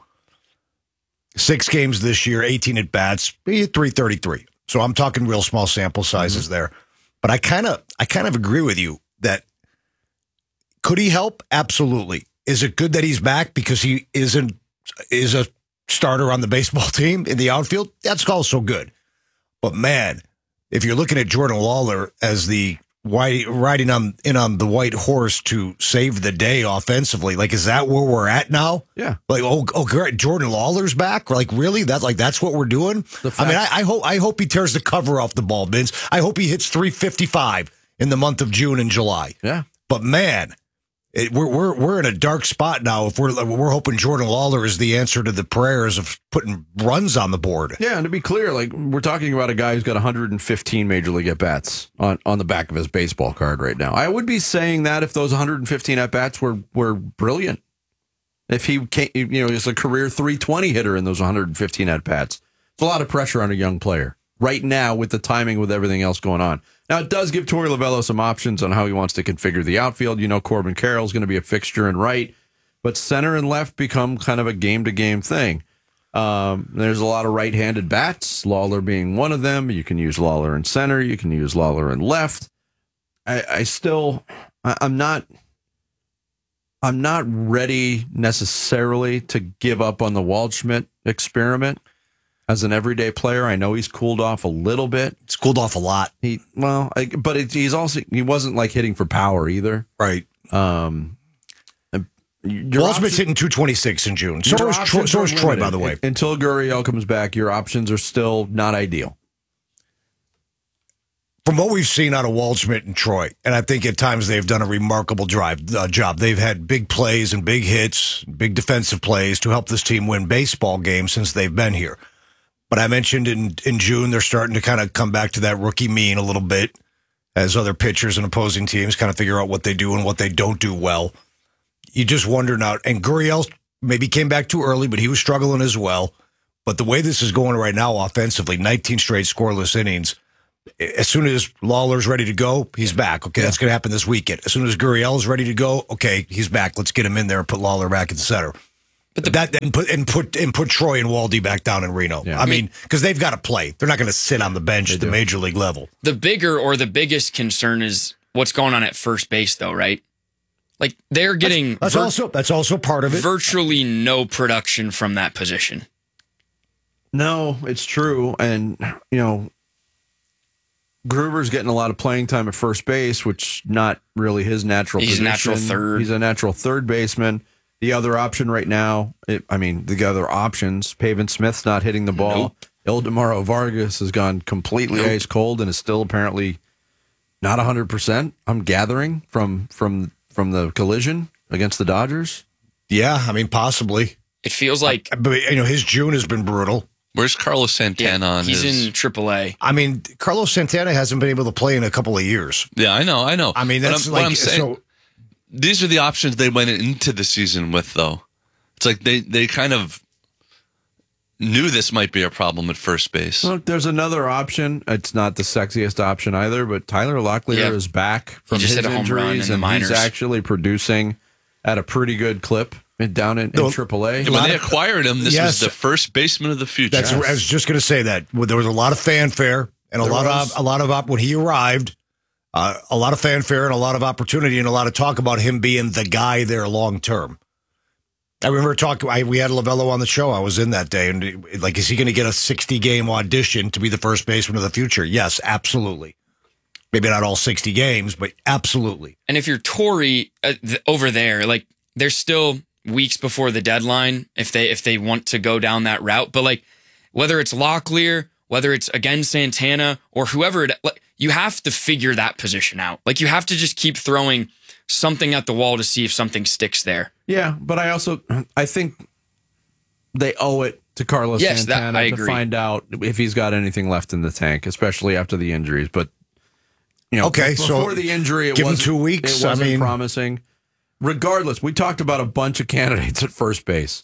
Six games this year, eighteen at bats. He hit three thirty-three. So I'm talking real small sample sizes mm-hmm. there. But I kind of I kind of agree with you that could he help? Absolutely. Is it good that he's back because he isn't is a starter on the baseball team in the outfield? That's also good. But man, if you're looking at Jordan Lawler as the white, riding on in on the white horse to save the day offensively, like is that where we're at now? Yeah. Like oh, oh great, Jordan Lawler's back. Like really, that like that's what we're doing. I mean, I, I hope I hope he tears the cover off the ball, Vince. I hope he hits three fifty-five in the month of June and July. Yeah. But man, it, we're we're we're in a dark spot now. If we're we're hoping Jordan Lawler is the answer to the prayers of putting runs on the board. Yeah, and to be clear, like we're talking about a guy who's got one hundred fifteen major league at bats on, on the back of his baseball card right now. I would be saying that if those one hundred fifteen at bats were were brilliant, if he came, you know, he's a career three twenty hitter in those one hundred fifteen at bats, it's a lot of pressure on a young player right now with the timing with everything else going on. Now, it does give Torey Lovullo some options on how he wants to configure the outfield. You know, Corbin Carroll's going to be a fixture in right, but center and left become kind of a game-to-game thing. Um, there's a lot of right-handed bats, Lawler being one of them. You can use Lawler in center. You can use Lawler in left. I, I still, I, I'm not, I'm not ready necessarily to give up on the Waldschmidt experiment. As an everyday player, I know he's cooled off a little bit. It's cooled off a lot. He well, I, but it, he's also he wasn't like hitting for power either, right? Um, Your Waldschmidt's option- hitting two twenty-six in June. So Your is Troy, options so are is Troy, by limited. the way. Until Gurriel comes back, your options are still not ideal. From what we've seen out of Waldschmidt and Troy, and I think at times they've done a remarkable drive uh, job. They've had big plays and big hits, big defensive plays to help this team win baseball games since they've been here. But I mentioned in, in June, they're starting to kind of come back to that rookie mean a little bit as other pitchers and opposing teams kind of figure out what they do and what they don't do well. You just wonder now, and Gurriel maybe came back too early, but he was struggling as well. But the way this is going right now offensively, nineteen straight scoreless innings, as soon as Lawler's ready to go, he's back. Okay, that's going to happen this weekend. As soon as Gurriel's ready to go, okay, he's back. Let's get him in there and put Lawler back in the center. But the, that and put and put and put Troy and Waldy back down in Reno. Yeah. I mean, because they've got to play. They're not going to sit on the bench at the major league level. The bigger or the biggest concern is what's going on at first base, though, right? Like they're getting That's, that's vir- also that's also part of it. Virtually no production from that position. No, it's true, and you know. Gruber's getting a lot of playing time at first base, which not really his natural He's position. a natural third. He's a natural third baseman. The other option right now, it, I mean, the other options, Pavin Smith's not hitting the ball. Nope. Ildemaro Vargas has gone completely nope. ice cold and is still apparently not one hundred percent, I'm gathering, from from from the collision against the Dodgers. Yeah, I mean, possibly. It feels like... But, you know, his June has been brutal. Where's Carlos Santana yeah, on he's his... in triple A. I mean, Carlos Santana hasn't been able to play in a couple of years. Yeah, I know, I know. I mean, that's I'm, like... what I'm saying, so, these are the options they went into the season with, though. It's like they, they kind of knew this might be a problem at first base. Look, there's another option. It's not the sexiest option either, but Tyler Locklear yeah. is back from he just his hit a home run injuries, in and the minors. he's actually producing at a pretty good clip down in, in triple A. When they acquired him, this Yes. was the first baseman of the future. That's, I was just going to say that. There was a lot of fanfare and a There lot was. of a lot of op- when he arrived, uh, a lot of fanfare and a lot of opportunity and a lot of talk about him being the guy there long term. I remember talking. I, we had Lovello on the show. I was in that day, and like, is he going to get a sixty game audition to be the first baseman of the future? Yes, absolutely. Maybe not all sixty games, but absolutely. And if you're Torrey uh, th- over there, like there's still weeks before the deadline if they if they want to go down that route. But like whether it's Locklear, whether it's again Santana or whoever, it, like, you have to figure that position out. Like you have to just keep throwing something at the wall to see if something sticks there. Yeah, but I also I think they owe it to Carlos Yes, that- Santana I to agree. find out if he's got anything left in the tank, especially after the injuries. But you know, Okay, so before the injury, it give him wasn't two weeks, It I wasn't mean- promising. Regardless, we talked about a bunch of candidates at first base.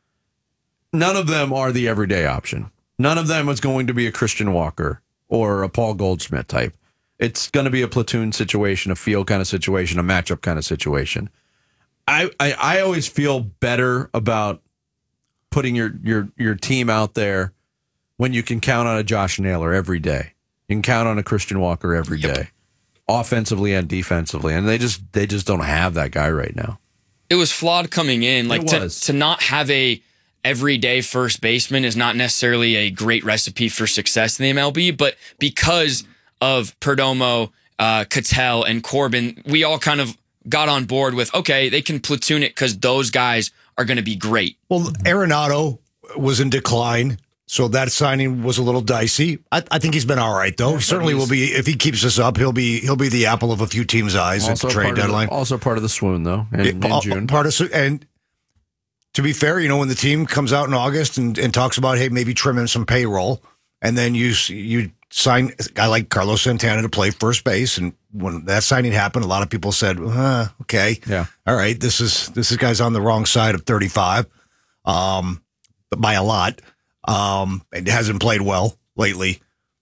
None of them are the everyday option. None of them is going to be a Christian Walker or a Paul Goldschmidt type. It's going to be a platoon situation, a field kind of situation, a matchup kind of situation. I, I, I always feel better about putting your, your, your team out there when you can count on a Josh Naylor every day. You can count on a Christian Walker every Yep. day, offensively and defensively. And they just they just don't have that guy right now. It was flawed coming in. Like It to, was. to not have a everyday first baseman is not necessarily a great recipe for success in the M L B, but because of Perdomo, uh, Cattell, and Corbin, we all kind of got on board with, okay, they can platoon it because those guys are going to be great. Well, Arenado was in decline, so that signing was a little dicey. I, I think he's been all right though. Yeah, Certainly but will be if he keeps this up. He'll be he'll be the apple of a few teams' eyes at the trade part deadline. Of the, also part of the swoon, though, in, It- in uh, June. Part of and to be fair, you know, when the team comes out in August and, and talks about, hey, maybe trimming some payroll, and then you you sign a guy like Carlos Santana to play first base, and when that signing happened, a lot of people said, uh, okay, yeah, all right, this is this is guy's on the wrong side of thirty-five, um, but by a lot, um, and hasn't played well lately.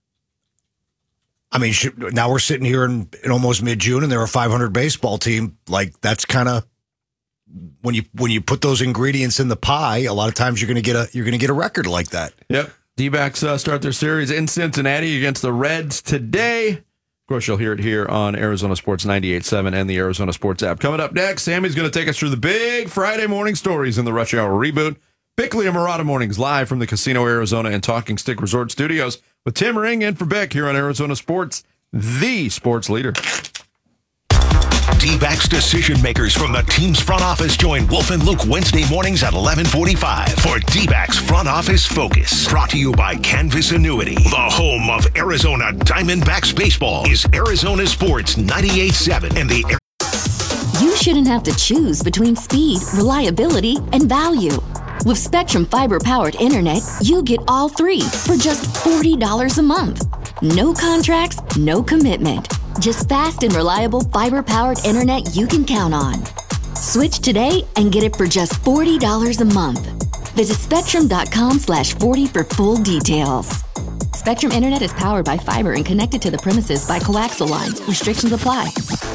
I mean, sh- now we're sitting here in, in almost mid-June, and they're a five hundred baseball team. Like, that's kind of when you when you put those ingredients in the pie. A lot of times you're going to get a you're going to get a record like that. Yep. D-backs uh, start their series in Cincinnati against the Reds today. Of course, you'll hear it here on Arizona Sports ninety-eight point seven and the Arizona Sports app. Coming up next, Sammy's going to take us through the big Friday morning stories in the Rush Hour Reboot. Bickley and Murata Mornings live from the Casino Arizona and Talking Stick Resort Studios with Tim Ring in for Bick here on Arizona Sports, the sports leader. D-backs decision makers from the team's front office join Wolf and Luke Wednesday mornings at eleven forty-five for D-backs Front Office Focus. Brought to you by Canvas Annuity. The home of Arizona Diamondbacks baseball is Arizona Sports ninety-eight point seven and the You shouldn't have to choose between speed, reliability, and value. With Spectrum fiber-powered internet, you get all three for just forty dollars a month. No contracts, no commitment. Just fast and reliable fiber-powered internet you can count on. Switch today and get it for just forty dollars a month. Visit spectrum.com slash 40 for full details. Spectrum Internet is powered by fiber and connected to the premises by coaxial lines. Restrictions apply.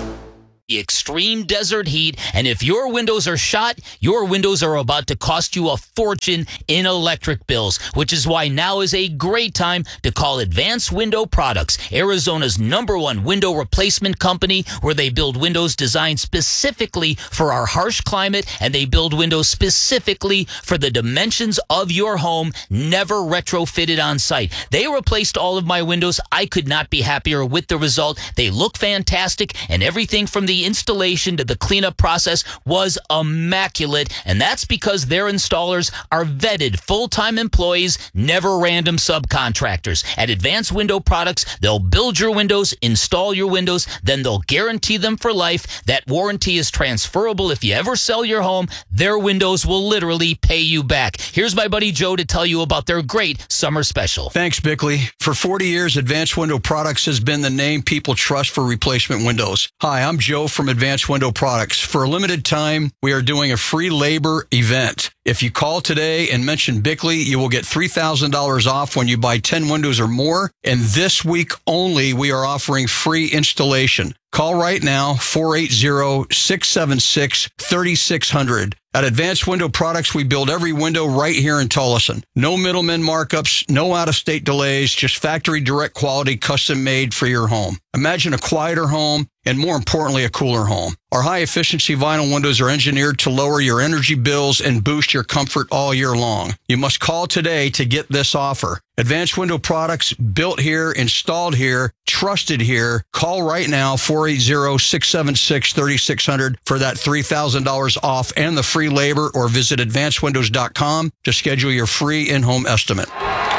The extreme desert heat, and if your windows are shot, your windows are about to cost you a fortune in electric bills, which is why now is a great time to call Advanced Window Products, Arizona's number one window replacement company, where they build windows designed specifically for our harsh climate, and they build windows specifically for the dimensions of your home, never retrofitted on site. They replaced all of my windows. I could not be happier with the result. They look fantastic, and everything from the installation to the cleanup process was immaculate, and that's because their installers are vetted full-time employees, never random subcontractors. At Advanced Window Products, they'll build your windows, install your windows, then they'll guarantee them for life. That warranty is transferable. If you ever sell your home, their windows will literally pay you back. Here's my buddy Joe to tell you about their great summer special. Thanks, Bickley. For forty years, Advanced Window Products has been the name people trust for replacement windows. Hi, I'm Joe from Advanced Window Products. For a limited time, we are doing a free labor event. If you call today and mention Bickley, you will get three thousand dollars off when you buy ten windows or more. And this week only, we are offering free installation. Call right now, four eight zero, six seven six, three six zero zero. At Advanced Window Products, we build every window right here in Tullison. No middlemen markups, no out-of-state delays, just factory direct quality, custom made for your home. Imagine a quieter home and, more importantly, a cooler home. Our high-efficiency vinyl windows are engineered to lower your energy bills and boost your comfort all year long. You must call today to get this offer. Advanced Window Products, built here, installed here, trusted here. Call right now, four eight zero, six seven six, three six zero zero for that three thousand dollars off and the free labor, or visit advanced windows dot com to schedule your free in-home estimate.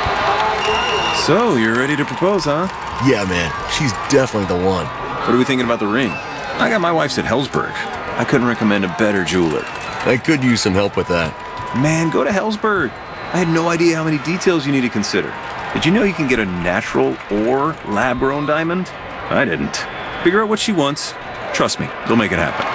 So, you're ready to propose, huh? Yeah, man. She's definitely the one. What are we thinking about the ring? I got my wife's at Hellsberg. I couldn't recommend a better jeweler. I could use some help with that. Man, go to Hellsberg. I had no idea how many details you need to consider. Did you know you can get a natural or lab-grown diamond? I didn't. Figure out what she wants. Trust me, they'll make it happen.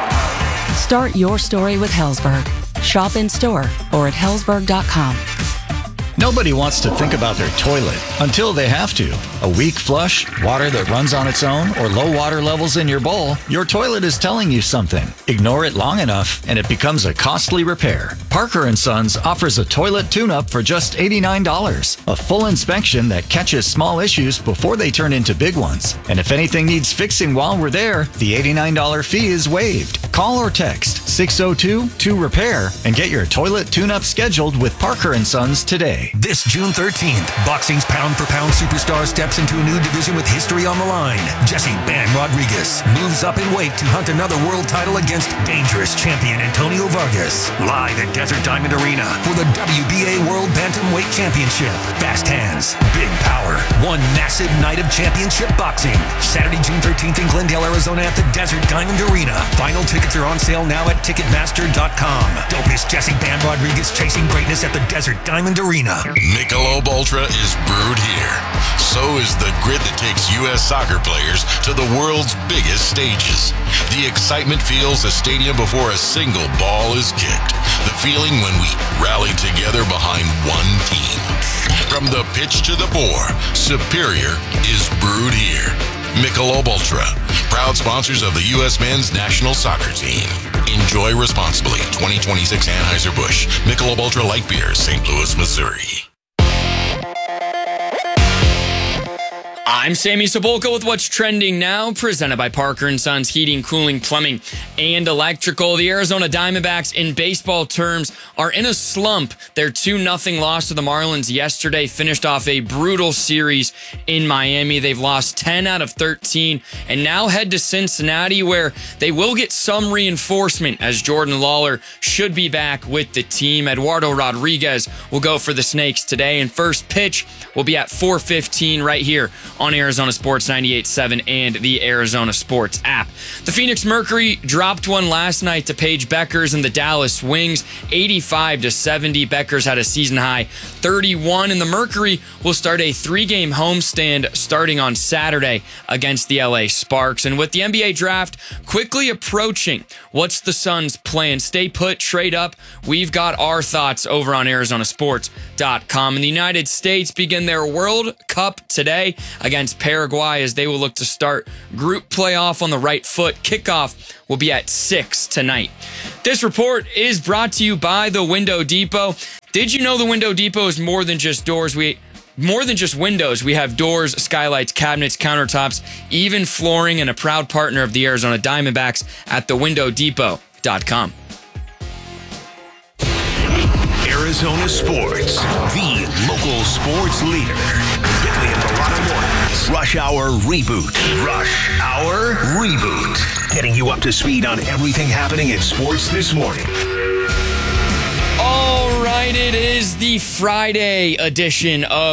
Start your story with Hellsberg. Shop in store or at hellsberg dot com. Nobody wants to think about their toilet until they have to. A weak flush, water that runs on its own, or low water levels in your bowl, your toilet is telling you something. Ignore it long enough and it becomes a costly repair. Parker and Sons offers a toilet tune-up for just eighty-nine dollars. A full inspection that catches small issues before they turn into big ones. And if anything needs fixing while we're there, the eighty-nine dollars fee is waived. Call or text six oh two, two repair and get your toilet tune-up scheduled with Parker and Sons today. This June thirteenth, boxing's pound-for-pound superstar steps into a new division with history on the line. Jesse Bam Rodriguez moves up in weight to hunt another world title against dangerous champion Antonio Vargas. Live at Desert Diamond Arena for the W B A World Bantamweight Championship. Fast hands, big power, one massive night of championship boxing. Saturday, June thirteenth in Glendale, Arizona at the Desert Diamond Arena. Final tickets are on sale now at ticketmaster dot com. Don't miss Jesse Bam Rodriguez chasing greatness at the Desert Diamond Arena. Michelob Ultra is brewed here. So is the grit that takes U S soccer players to the world's biggest stages. The excitement fills a stadium before a single ball is kicked. The feeling when we rally together behind one team. From the pitch to the bore, Superior is brewed here. Michelob Ultra, proud sponsors of the U S men's national soccer team. Enjoy responsibly. twenty twenty-six Anheuser-Busch. Michelob Ultra Light Beer, Saint Louis, Missouri. I'm Sammy Sepulka with what's trending now, presented by Parker and Sons Heating, Cooling, Plumbing, and Electrical. The Arizona Diamondbacks, in baseball terms, are in a slump. Their two nothing loss to the Marlins yesterday finished off a brutal series in Miami. They've lost ten out of thirteen and now head to Cincinnati, where they will get some reinforcement, as Jordan Lawler should be back with the team. Eduardo Rodriguez will go for the Snakes today, and first pitch will be at four fifteen right here on Arizona Sports ninety-eight point seven and the Arizona Sports app. The Phoenix Mercury dropped one last night to Paige Beckers and the Dallas Wings, eighty-five to seventy. Beckers had a season high thirty-one, and the Mercury will start a three-game homestand starting on Saturday against the L A Sparks. And with the N B A draft quickly approaching, what's the Suns' plan? Stay put, trade up? We've got our thoughts over on Arizona Sports dot com. And the United States begin their World Cup today against Paraguay, as they will look to start group playoff on the right foot. Kickoff will be at six tonight. This report is brought to you by the Window Depot. Did you know the Window Depot is more than just doors? We More than just windows. We have doors, skylights, cabinets, countertops, even flooring, and a proud partner of the Arizona Diamondbacks at the window depot dot com. Arizona Sports, the local sports leader. Bentley and Bellata Mornings. Rush Hour Reboot. Rush Hour Reboot. Getting you up to speed on everything happening in sports this morning. All right, it is the Friday edition of